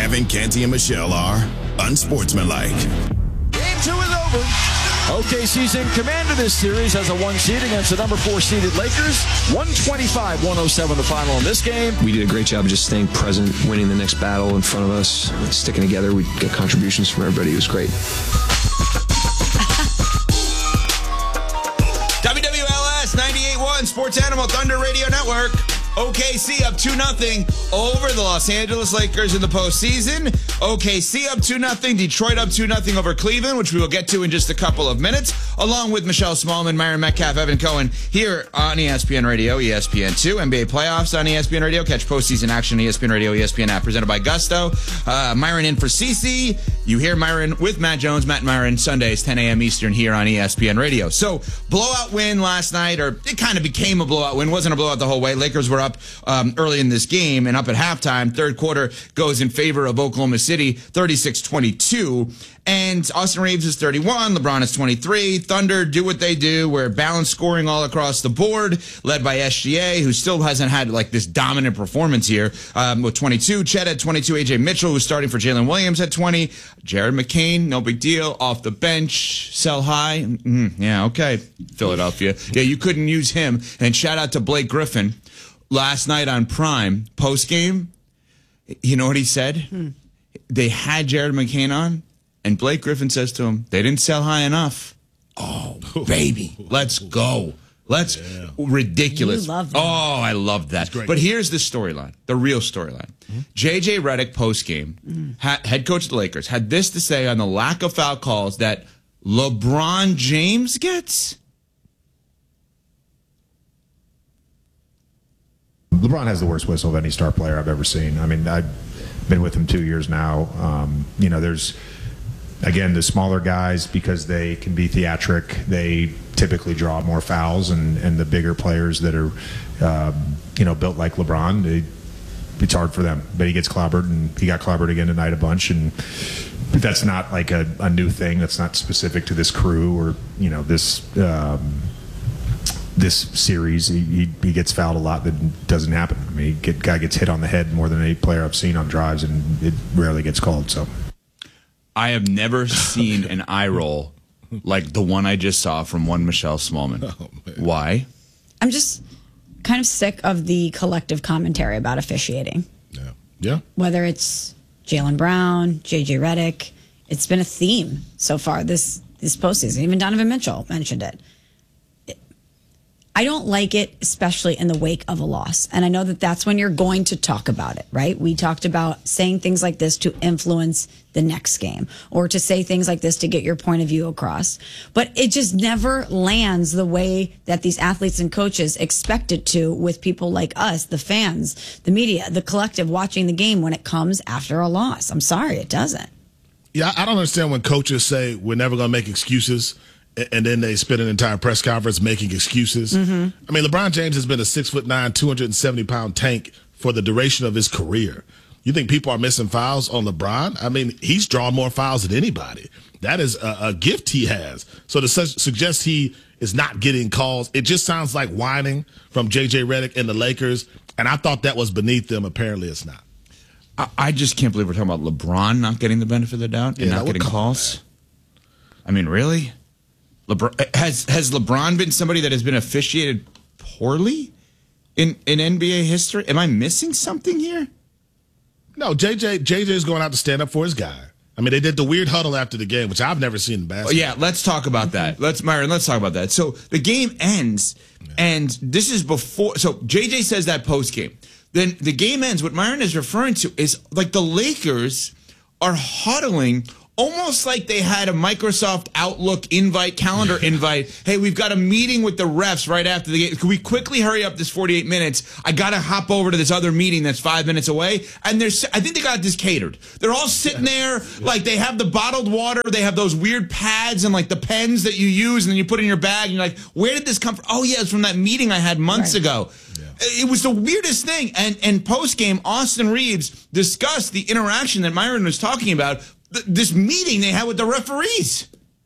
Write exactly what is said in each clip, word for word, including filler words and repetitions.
Evan, Canty, and Michelle are unsportsmanlike. Game two is over. O K C's in command of this series as a one seed against the number four seeded Lakers. one twenty-five one oh seven the final in this game. We did a great job of just staying present, winning the next battle in front of us, sticking together. We got contributions from everybody. It was great. W W L S ninety-eight point one Sports Animal Thunder Radio Network. O K C up two nothing over the Los Angeles Lakers in the postseason. O K C up two nothing. Detroit up two nothing over Cleveland, which we will get to in just a couple of minutes, along with Michelle Smallman, Myron Metcalf, Evan Cohen here on E S P N Radio, E S P N two. N B A playoffs on E S P N Radio. Catch postseason action on E S P N Radio, E S P N app, presented by Gusto. Uh, Myron in for Cece. You hear Myron with Matt Jones. Matt and Myron, Sundays, ten a.m. Eastern here on E S P N Radio. So, blowout win last night, or it kind of became a blowout win. Wasn't a blowout the whole way. Lakers were up um, early in this game and up at halftime. Third quarter goes in favor of Oklahoma City, thirty-six twenty-two. And Austin Reeves is thirty-one. LeBron is twenty-three. Thunder do what they do. We're balanced scoring all across the board, led by S G A, who still hasn't had like this dominant performance here um, with twenty-two. Chet at twenty-two. A J Mitchell, who's starting for Jalen Williams, at twenty. Jared McCain, no big deal. Off the bench, sell high. Mm-hmm. Yeah, okay. Philadelphia. Yeah, you couldn't use him. And shout out to Blake Griffin. Last night on Prime, post-game, you know what he said? Hmm. They had Jared McCain on, and Blake Griffin says to him, they didn't sell high enough. Oh, baby, let's go. Let's yeah. ridiculous. You love that. Oh, I love that. But here's the storyline, the real storyline. Mm-hmm. J J Redick post-game, mm-hmm. ha- head coach of the Lakers, had this to say on the lack of foul calls that LeBron James gets. LeBron has the worst whistle of any star player I've ever seen. I mean, I've been with him two years now. Um, you know, there's, again, the smaller guys, because they can be theatric, they typically draw more fouls, and, and the bigger players that are, um, you know, built like LeBron, they, it's hard for them. But he gets clobbered, and he got clobbered again tonight a bunch, and that's not like a, a new thing. That's not specific to this crew or, you know, this um, this series. He, he, he gets fouled a lot that doesn't happen. I mean, he get, guy gets hit on the head more than any player I've seen on drives, and it rarely gets called. So I have never seen an eye roll like the one I just saw from one Michelle Smallman. Oh, why? I'm just kind of sick of the collective commentary about officiating. Yeah. Yeah. Whether it's Jaylen Brown, J J Redick, it's been a theme so far this this postseason. Even Donovan Mitchell mentioned it. I don't like it, especially in the wake of a loss. And I know that that's when you're going to talk about it, right? We talked about saying things like this to influence the next game, or to say things like this to get your point of view across. But it just never lands the way that these athletes and coaches expect it to, with people like us, the fans, the media, the collective watching the game, when it comes after a loss. I'm sorry, it doesn't. Yeah, I don't understand when coaches say we're never going to make excuses, and then they spend an entire press conference making excuses. Mm-hmm. I mean, LeBron James has been a six foot nine, two hundred seventy pound tank for the duration of his career. You think people are missing fouls on LeBron? I mean, he's drawn more fouls than anybody. That is a, a gift he has. So to su- suggest he is not getting calls, it just sounds like whining from J J Redick and the Lakers. And I thought that was beneath them. Apparently, it's not. I, I just can't believe we're talking about LeBron not getting the benefit of the doubt and yeah, not getting calls. On, I mean, really? LeBron, has has LeBron been somebody that has been officiated poorly in, in N B A history? Am I missing something here? No, J J J J's going out to stand up for his guy. I mean, they did the weird huddle after the game, which I've never seen in basketball. Oh, yeah, let's talk about that. Let's, Myron, let's talk about that. So the game ends, yeah. and this is before. So J J says that post game. Then the game ends. What Myron is referring to is like the Lakers are huddling, almost like they had a Microsoft Outlook invite, calendar invite. Hey, we've got a meeting with the refs right after the game. Can we quickly hurry up this forty-eight minutes? I got to hop over to this other meeting that's five minutes away. And there's, I think they got this catered. They're all sitting there like they have the bottled water. They have those weird pads and like the pens that you use and then you put in your bag. And you're like, where did this come from? Oh, yeah, it's from that meeting I had months right. ago. Yeah. It was the weirdest thing. And, and post-game, Austin Reeves discussed the interaction that Myron was talking about, this meeting they had with the referees.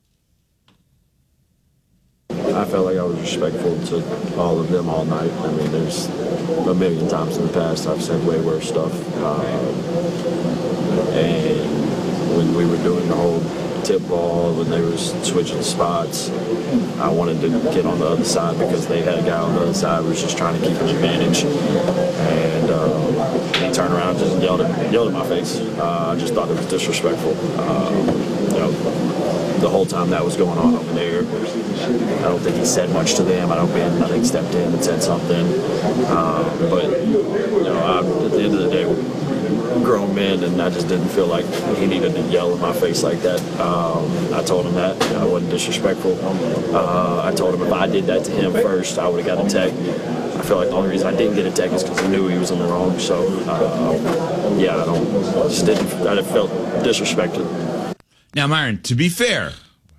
I felt like I was respectful to all of them all night. I mean, there's a million times in the past I've said way worse stuff. Uh, when we were doing the whole tip ball, when they were switching spots, I wanted to get on the other side because they had a guy on the other side who was just trying to keep an advantage. And um, he turned around and just yelled at, yelled at my face. Uh, I just thought it was disrespectful. Um, you know, the whole time that was going on over there, I don't think he said much to them. I don't think I think stepped in and said something. Um, but you know, I, at the end of the day, we're grown men, and I just didn't feel like he needed to yell in my face like that. Um, I told him that. You know, I wasn't disrespectful. Uh, I told him if I did that to him first, I would have got a tech. I feel like the only reason I didn't get a tech is because I knew he was in the wrong. So, uh, yeah, I don't I just didn't. I felt disrespected. Now, Myron, to be fair,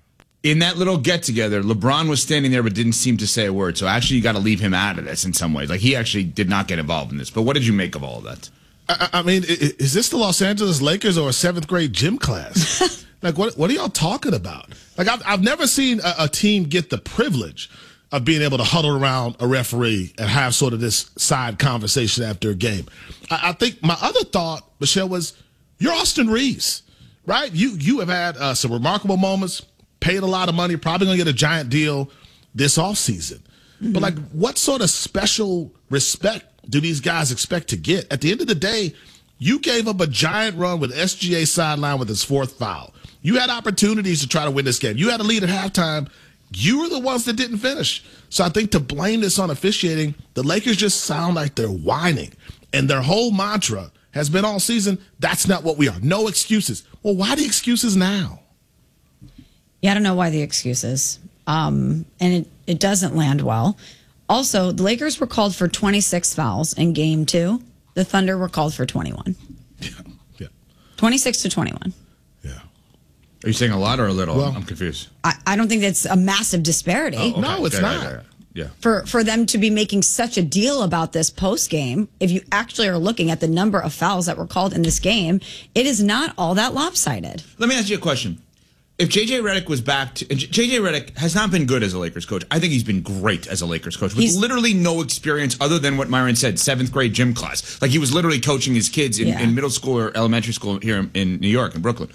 in that little get-together, LeBron was standing there but didn't seem to say a word. So actually, you got to leave him out of this in some ways. Like, he actually did not get involved in this. But what did you make of all of that? I, I mean, is this the Los Angeles Lakers or a seventh grade gym class? Like, what what are y'all talking about? Like, I've, I've never seen a, a team get the privilege of being able to huddle around a referee and have sort of this side conversation after a game. I, I think my other thought, Michelle, was you're Austin Reeves, right? You, you have had uh, some remarkable moments, paid a lot of money, probably going to get a giant deal this offseason. Mm-hmm. But, like, what sort of special respect do these guys expect to get? At the end of the day, you gave up a giant run with S G A sideline with his fourth foul. You had opportunities to try to win this game. You had a lead at halftime. You were the ones that didn't finish. So I think to blame this on officiating, the Lakers just sound like they're whining. And their whole mantra has been all season, that's not what we are. No excuses. Well, why the excuses now? Yeah, I don't know why the excuses. Um, and it, it doesn't land well. Also, the Lakers were called for twenty-six fouls in game two. The Thunder were called for twenty-one. Yeah. Yeah. twenty-six to twenty-one. Yeah. Are you saying a lot or a little? Well, I'm confused. I, I don't think that's a massive disparity. Oh, okay. No, it's yeah, not. Yeah, yeah, yeah. For, for them to be making such a deal about this post game, if you actually are looking at the number of fouls that were called in this game, it is not all that lopsided. Let me ask you a question. If J J Redick was back to... J J Redick has not been good as a Lakers coach. I think he's been great as a Lakers coach with He's, literally no experience other than what Myron said, seventh grade gym class. Like he was literally coaching his kids in, yeah. in middle school or elementary school here in, in New York, in Brooklyn.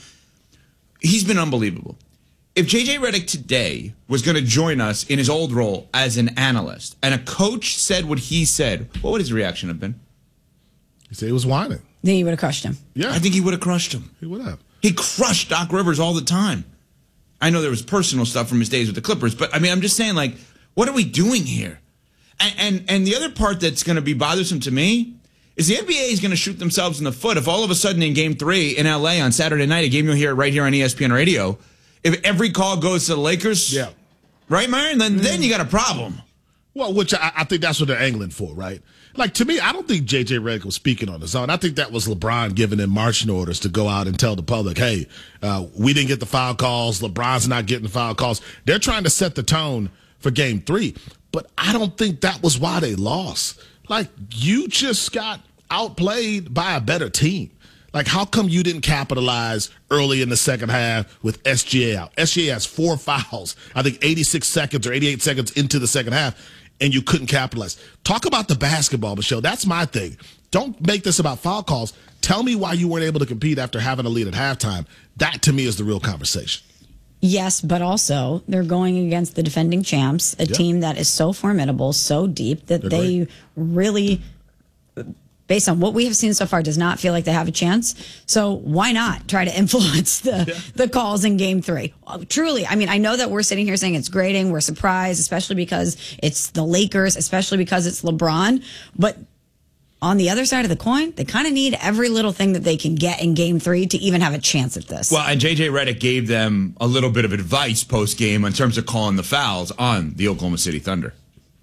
He's been unbelievable. If J J Redick today was going to join us in his old role as an analyst and a coach said what he said, what would his reaction have been? He said he was whining. Then you would have crushed him. Yeah. I think he would have crushed him. He would have. He crushed Doc Rivers all the time. I know there was personal stuff from his days with the Clippers, but I mean, I'm just saying, like, what are we doing here? And and, and the other part that's going to be bothersome to me is the N B A is going to shoot themselves in the foot if all of a sudden in Game Three in L A on Saturday night, a game you'll hear right here on E S P N Radio, if every call goes to the Lakers, yeah, right, Myron, then mm. then you got a problem. Well, which I, I think that's what they're angling for, right? Like, to me, I don't think J J Redick was speaking on his own. I think that was LeBron giving him marching orders to go out and tell the public, hey, uh, we didn't get the foul calls. LeBron's not getting the foul calls. They're trying to set the tone for game three. But I don't think that was why they lost. Like, you just got outplayed by a better team. Like, how come you didn't capitalize early in the second half with S G A out? S G A has four fouls, I think eighty-six seconds or eighty-eight seconds into the second half, and you couldn't capitalize. Talk about the basketball, Michelle. That's my thing. Don't make this about foul calls. Tell me why you weren't able to compete after having a lead at halftime. That, to me, is the real conversation. Yes, but also they're going against the defending champs, a yeah. team that is so formidable, so deep that they're they great. really, based on what we have seen so far, does not feel like they have a chance. So why not try to influence the, yeah. the calls in game three? Truly, I mean, I know that we're sitting here saying it's grading, we're surprised, especially because it's the Lakers, especially because it's LeBron. But on the other side of the coin, they kind of need every little thing that they can get in game three to even have a chance at this. Well, and J J Redick gave them a little bit of advice post-game in terms of calling the fouls on the Oklahoma City Thunder.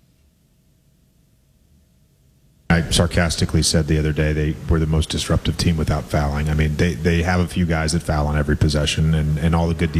I sarcastically said the other day they were the most disruptive team without fouling. I mean, they, they have a few guys that foul on every possession, and, and all the good